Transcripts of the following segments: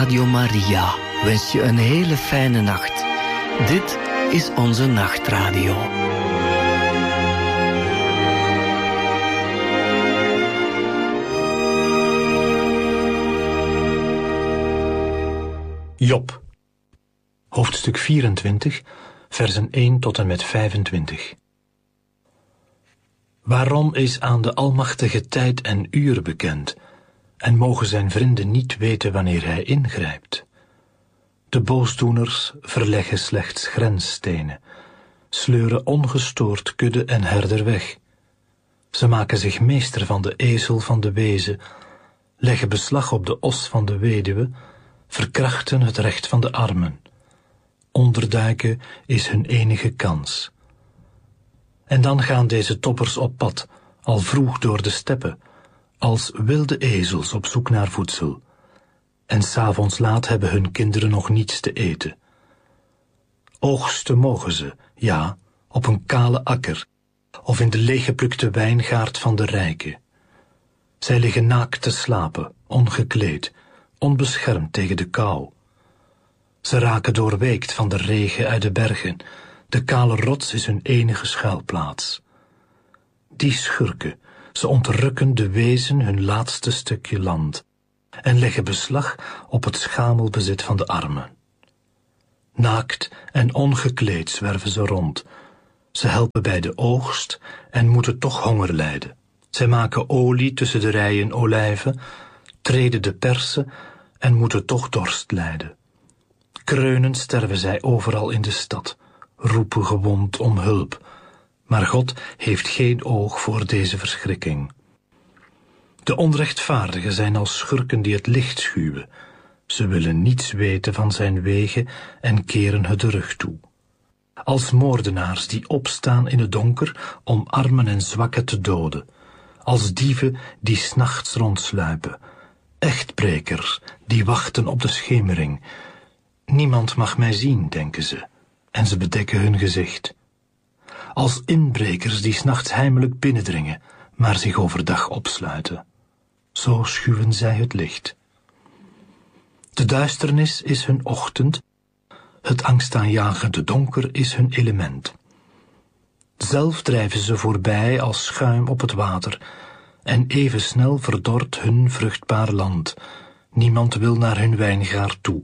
Radio Maria wens je een hele fijne nacht. Dit is onze nachtradio. Job, hoofdstuk 24, versen 1 tot en met 25. Waarom is aan de Almachtige tijd en uur bekend, en mogen zijn vrienden niet weten wanneer hij ingrijpt? De boosdoeners verleggen slechts grensstenen, sleuren ongestoord kudde en herder weg. Ze maken zich meester van de ezel van de wezen, leggen beslag op de os van de weduwe, verkrachten het recht van de armen. Onderduiken is hun enige kans. En dan gaan deze toppers op pad, al vroeg door de steppen, als wilde ezels op zoek naar voedsel. En 's avonds laat hebben hun kinderen nog niets te eten. Oogsten mogen ze, ja, op een kale akker, of in de leeggeplukte wijngaard van de rijken. Zij liggen naakt te slapen, ongekleed, onbeschermd tegen de kou. Ze raken doorweekt van de regen uit de bergen, de kale rots is hun enige schuilplaats. Die schurken, ze ontrukken de wezen hun laatste stukje land en leggen beslag op het schamelbezit van de armen. Naakt en ongekleed zwerven ze rond. Ze helpen bij de oogst en moeten toch honger lijden. Zij maken olie tussen de rijen olijven, treden de persen en moeten toch dorst lijden. Kreunend sterven zij overal in de stad, roepen gewond om hulp, maar God heeft geen oog voor deze verschrikking. De onrechtvaardigen zijn als schurken die het licht schuwen. Ze willen niets weten van zijn wegen en keren het de rug toe. Als moordenaars die opstaan in het donker om armen en zwakken te doden. Als dieven die 's nachts rondsluipen. Echtbrekers die wachten op de schemering. Niemand mag mij zien, denken ze, en ze bedekken hun gezicht. Als inbrekers die 's nachts heimelijk binnendringen, maar zich overdag opsluiten. Zo schuwen zij het licht. De duisternis is hun ochtend, het angstaanjagende donker is hun element. Zelf drijven ze voorbij als schuim op het water, en even snel verdort hun vruchtbaar land. Niemand wil naar hun wijngaard toe.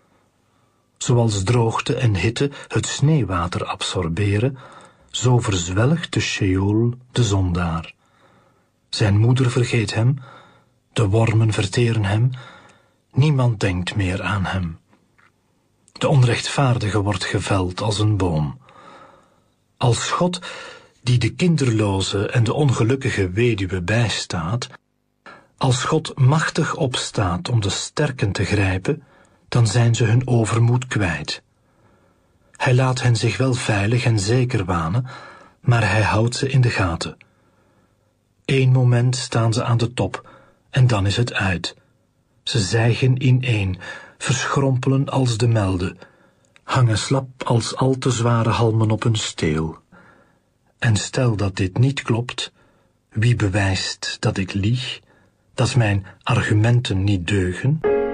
Zoals droogte en hitte het sneeuwwater absorberen, zo verzwelgt de Sheol de zondaar. Zijn moeder vergeet hem, de wormen verteren hem, niemand denkt meer aan hem. De onrechtvaardige wordt geveld als een boom. Als God, die de kinderloze en de ongelukkige weduwe bijstaat, als God machtig opstaat om de sterken te grijpen, dan zijn ze hun overmoed kwijt. Hij laat hen zich wel veilig en zeker wanen, maar hij houdt ze in de gaten. Eén moment staan ze aan de top, en dan is het uit. Ze zijgen ineen, verschrompelen als de melde, hangen slap als al te zware halmen op een steel. En stel dat dit niet klopt, wie bewijst dat ik lieg, dat mijn argumenten niet deugen?